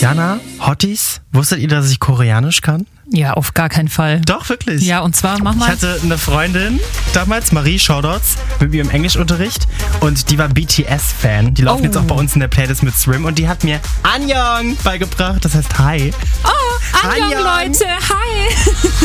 Jana, Hotties, wusstet ihr, dass ich Koreanisch kann? Ja, auf gar keinen Fall. Doch, wirklich. Ja, und zwar, mach mal. Ich hatte eine Freundin damals, Marie Shoutouts, mit mir im Englischunterricht und die war BTS-Fan. Die laufen jetzt auch bei uns in der Playlist mit Swim und die hat mir Annyeong beigebracht, das heißt Hi. Oh, Annyeong, Leute, hi.